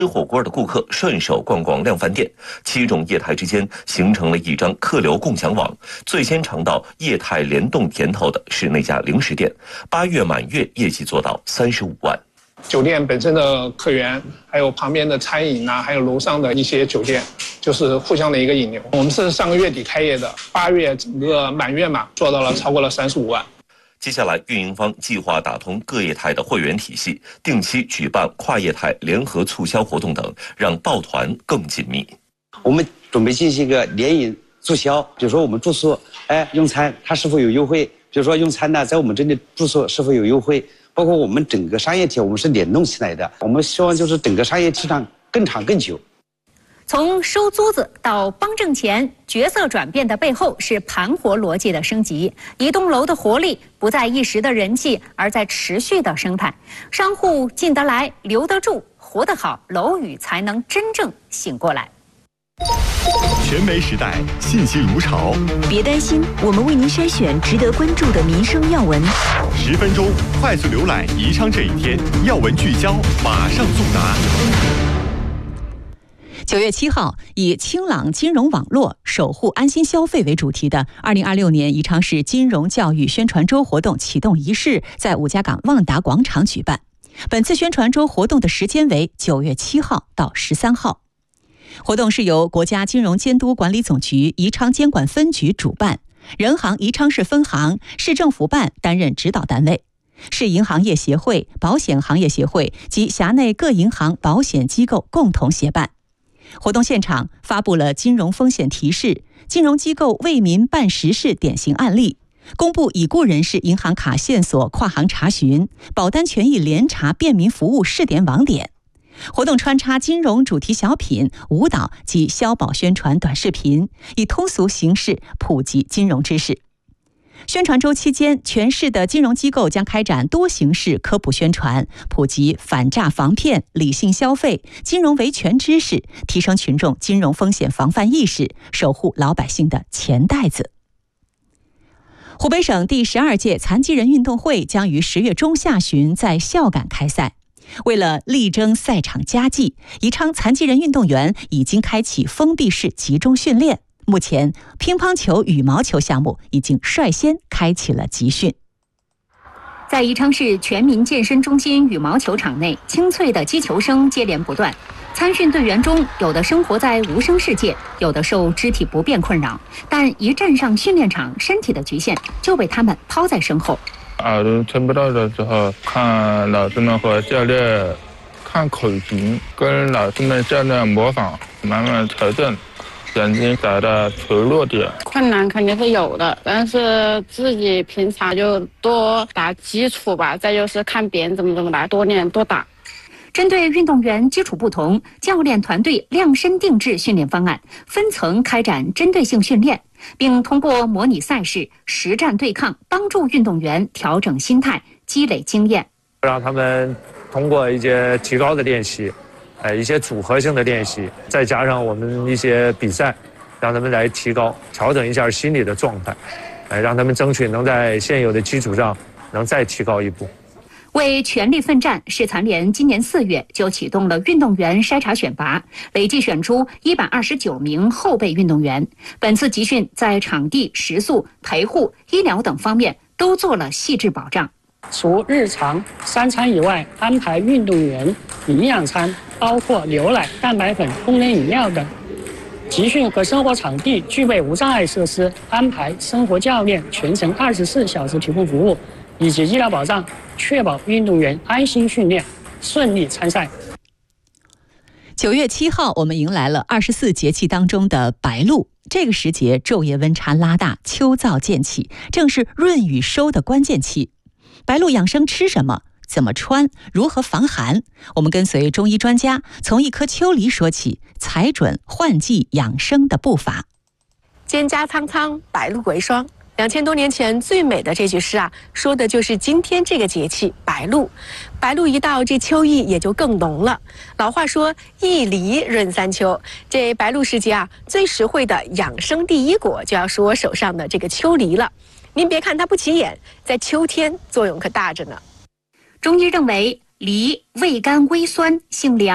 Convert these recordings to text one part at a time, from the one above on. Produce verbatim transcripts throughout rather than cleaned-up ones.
吃火锅的顾客顺手逛逛量贩店，七种业态之间形成了一张客流共享网。最先尝到业态联动甜头的是那家零食店，八月满月业绩做到三十五万。 酒店本身的客源，还有旁边的餐饮啊，还有楼上的一些酒店，就是互相的一个引流。我们是上个月底开业的，八月整个满月嘛，做到了超过了三十五万。 接下来，运营方计划打通各业态的会员体系，定期举办跨业态联合促销活动等，让抱团更紧密。 我们准备进行一个联营促销，比如说我们住宿，哎，用餐它是否有优惠？比如说用餐呢，在我们这里住宿是否有优惠？包括我们整个商业体，我们是联动起来的。我们希望就是整个商业体上更长更久。 从收租子到帮挣钱，角色转变的背后是盘活逻辑的升级。一栋楼的活力不在一时的人气，而在持续的生态。商户进得来，留得住，活得好，楼宇才能真正醒过来。 全媒时代，信息如潮。 别担心，我们为您筛选值得关注的民生要闻。 十分钟快速浏览宜昌这一天要闻聚焦，马上送达。 九月七号，以清朗金融网络，守护安心消费为主题的二零二六年宜昌市金融教育宣传周活动启动仪式在五家港万达广场举办。本次宣传周活动的时间为九月七号到十三号。活动是由国家金融监督管理总局宜昌监管分局主办，人行宜昌市分行、市政府办担任指导单位，市银行业协会、保险行业协会及辖内各银行保险机构共同协办。活动现场发布了金融风险提示、金融机构为民办实事典型案例，公布已故人士银行卡线索跨行查询、保单权益联查便民服务试点网点。活动穿插金融主题小品、舞蹈及消保宣传短视频，以通俗形式普及金融知识。宣传周期间，全市的金融机构将开展多形式科普宣传，普及反诈防骗、理性消费、金融维权知识，提升群众金融风险防范意识，守护老百姓的钱袋子。湖北省第十二届残疾人运动会将于十月中下旬在孝感开赛。为了力争赛场佳绩，宜昌残疾人运动员已经开启封闭式集中训练。目前，乒乓球、羽毛球项目已经率先开启了集训。 在宜昌市全民健身中心羽毛球场内，清脆的击球声接连不断。参训队员中，有的生活在无声世界，有的受肢体不便困扰，但一站上训练场，身体的局限就被他们抛在身后。 耳朵听不到的时候，看老师们和教练看口型，跟老师们教练模仿，慢慢调整，眼睛找到球落点。 困难肯定是有的，但是自己平常就多打基础吧，再就是看别人怎么怎么打，多练多打。 针对运动员基础不同，教练团队量身定制训练方案，分层开展针对性训练，并通过模拟赛事、实战对抗，帮助运动员调整心态，积累经验。 让他们通过一些提高的练习，呃，一些组合性的练习，再加上我们一些比赛，让他们来提高、调整一下心理的状态，呃，让他们争取能在现有的基础上能再提高一步。 为全力奋战，市残联今年四月就启动了运动员筛查选拔，累计选出一百二十九名后备运动员。本次集训在场地、食宿、陪护、医疗等方面都做了细致保障。 除日常三餐以外，安排运动员营养餐，包括牛奶、蛋白粉、功能饮料等。集训和生活场地具备无障碍设施，安排生活教练全程二十四小时提供服务，以及医疗保障，确保运动员安心训练，顺利参赛。 九月七号，我们迎来了二十四节气当中的白露。这个时节昼夜温差拉大，秋燥渐起，正是润与收的关键期。白露养生吃什么？怎么穿？如何防寒？我们跟随中医专家，从一颗秋梨说起，踩准换季养生的步伐。 蒹葭苍苍，白露为霜。两千多年前最美的这句诗啊，说的就是今天这个节气白露。白露一到，这秋意也就更浓了。老话说一梨润三秋，这白露时节啊，最实惠的养生第一果就要数我手上的这个秋梨了。您别看它不起眼，在秋天作用可大着呢。 中医认为，梨味甘微酸，性凉，归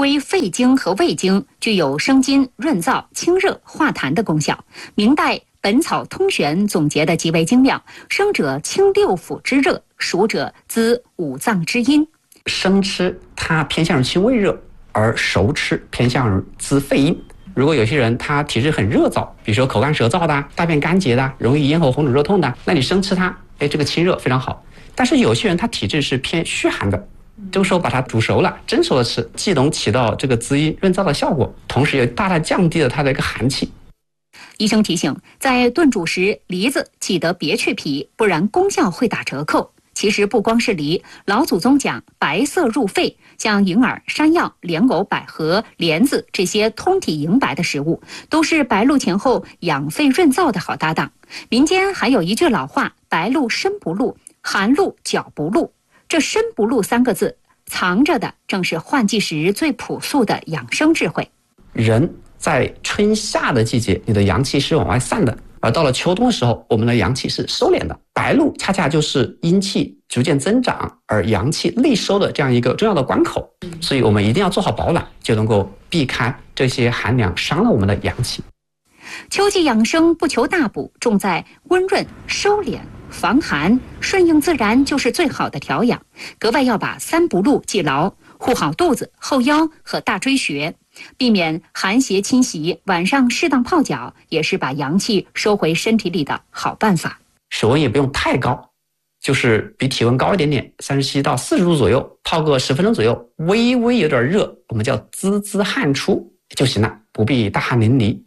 归肺经和胃经，具有生津、润燥、清热、化痰的功效。明代《本草通玄》总结的极为精妙：生者清六腑之热，熟者滋五脏之阴。 生吃它偏向于清胃热，而熟吃偏向于滋肺阴。如果有些人他体质很热燥，比如说口干舌燥的、大便干结的、容易咽喉红肿热痛的，那你生吃它，哎，这个清热非常好。但是有些人他体质是偏虚寒的，这个时候把它煮熟了、蒸熟了吃，既能起到这个滋阴润燥的效果，同时也大大降低了它的一个寒气。 医生提醒，在炖煮时，梨子记得别去皮，不然功效会打折扣。其实不光是梨，老祖宗讲白色入肺，像银耳、山药、莲藕、百合、莲子这些通体莹白的食物，都是白露前后养肺润燥的好搭档。民间还有一句老话：白露身不露，寒露脚不露。这身不露三个字，藏着的正是换季时最朴素的养生智慧。 人在春夏的季节，你的阳气是往外散的，而到了秋冬的时候，我们的阳气是收敛的。白露恰恰就是阴气逐渐增长而阳气内收的这样一个重要的关口，所以我们一定要做好保暖，就能够避开这些寒凉伤了我们的阳气。 秋季养生不求大补，重在温润、收敛、防寒，顺应自然就是最好的调养。格外要把三不露记牢，护好肚子、后腰和大椎穴，避免寒邪侵袭。晚上适当泡脚，也是把阳气收回身体里的好办法。 水温也不用太高，就是比体温高一点点，三十七到四十度左右，泡个十分钟左右，微微有点热，我们叫滋滋汗出就行了，不必大汗淋漓。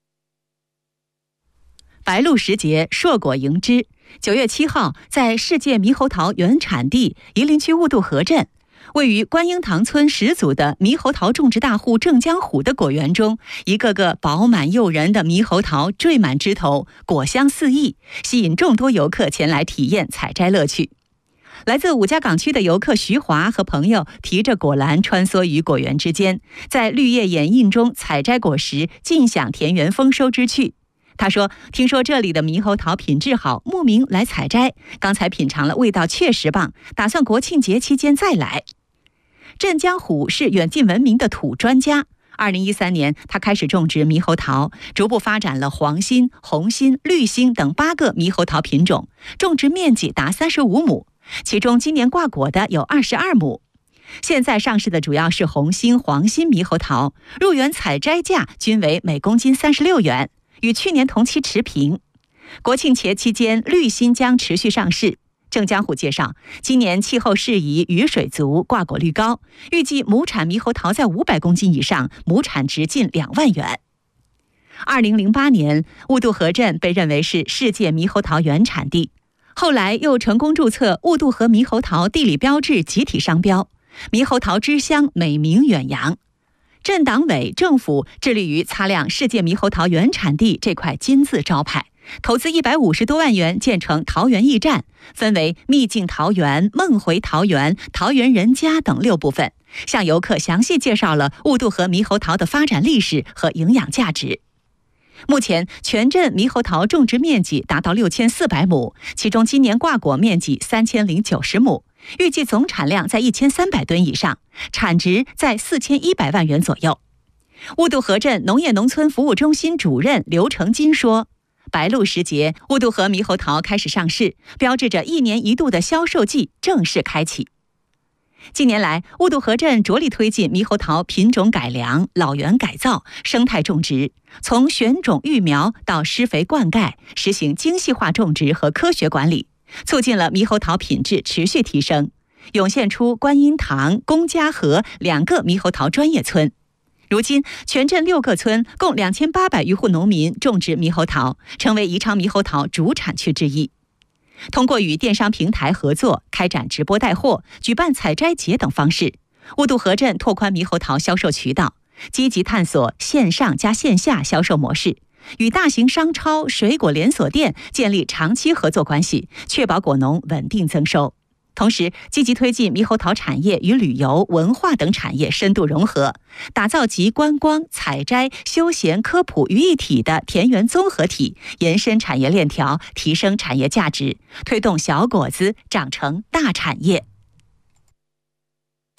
白露时节，硕果迎之。九月七号，在世界猕猴桃原产地夷陵区雾渡河镇，位于观音塘村始祖的猕猴桃种植大户郑江虎的果园中，一个个饱满诱人的猕猴桃缀满枝头，果香四溢，吸引众多游客前来体验采摘乐趣。来自五家港区的游客徐华和朋友提着果篮穿梭于果园之间，在绿叶掩映中采摘果实，尽享田园丰收之趣。他说，听说这里的猕猴桃品质好，慕名来采摘，刚才品尝了，味道确实棒，打算国庆节期间再来。郑江虎是远近闻名的土专家。二零一三年，他开始种植猕猴桃，逐步发展了黄心、红心、绿心等八个猕猴桃品种，种植面积达三十五亩，其中今年挂果的有二十二亩。现在上市的主要是红心、黄心猕猴桃，入园采摘价均为每公斤三十六元，与去年同期持平。国庆节期间，绿心将持续上市。郑江虎介绍，今年气候适宜，雨水足，挂果率高，预计亩产猕猴桃在五百公斤以上，亩产值近两万元。二零零八年，雾渡河镇被认为是世界猕猴桃原产地，后来又成功注册雾渡河猕猴桃地理标志集体商标，猕猴桃之乡美名远扬。镇党委政府致力于擦亮世界猕猴桃原产地这块金字招牌，投资一百五十多万元建成桃园驿站，分为秘境桃园、梦回桃园、桃园人家等六部分，向游客详细介绍了雾渡河猕猴桃的发展历史和营养价值。目前全镇猕猴桃种植面积达到六千四百亩，其中今年挂果面积三千零九十亩，预计总产量在一千三百吨以上，产值在四千一百万元左右。雾渡河镇农业农村服务中心主任刘成金说，白露时节，雾渡河猕猴桃开始上市，标志着一年一度的销售季正式开启。近年来，雾渡河镇着力推进猕猴桃品种改良、老园改造、生态种植，从选种育苗到施肥灌溉，实行精细化种植和科学管理，促进了猕猴桃品质持续提升，涌现出观音塘、龚家河两个猕猴桃专业村。如今，全镇六个村共两千八百余户农民种植猕猴桃，成为宜昌猕猴桃主产区之一。通过与电商平台合作，开展直播带货、举办采摘节等方式，雾渡河镇拓宽猕猴桃销售渠道，积极探索线上加线下销售模式，与大型商超、水果连锁店建立长期合作关系，确保果农稳定增收。同时，积极推进猕猴桃产业与旅游、文化等产业深度融合，打造集观光、采摘、休闲、科普于一体的田园综合体，延伸产业链条，提升产业价值，推动小果子长成大产业。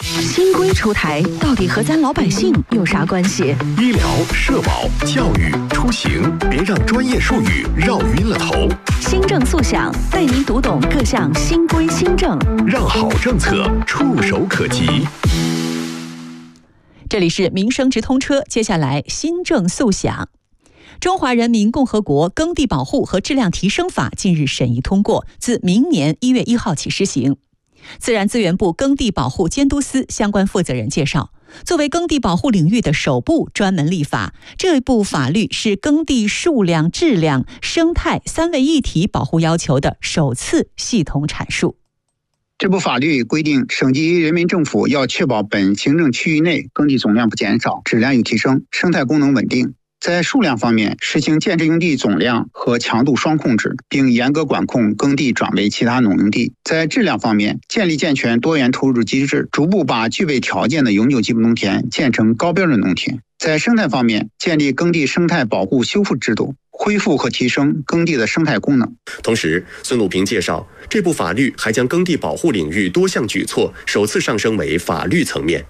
新规出台，到底和咱老百姓有啥关系？ 医疗、社保、教育、出行，别让专业术语绕晕了头。 新政速享，带您读懂各项新规新政， 让好政策触手可及。 这里是民生直通车，接下来新政速享。中华人民共和国耕地保护和质量提升法近日审议通过，自明年一月一号起施行。自然资源部耕地保护监督司相关负责人介绍，作为耕地保护领域的首部专门立法，这部法律是耕地数量、质量、生态三位一体保护要求的首次系统阐述。 这部法律规定，省级人民政府要确保本行政区域内耕地总量不减少，质量有提升，生态功能稳定。在数量方面，实行建制用地总量和强度双控制，并严格管控耕地转为其他农用地。在质量方面，建立健全多元投入机制，逐步把具备条件的永久基本农田建成高标准农田。在生态方面，建立耕地生态保护修复制度，恢复和提升耕地的生态功能。 同时，孙路平介绍，这部法律还将耕地保护领域多项举措首次上升为法律层面。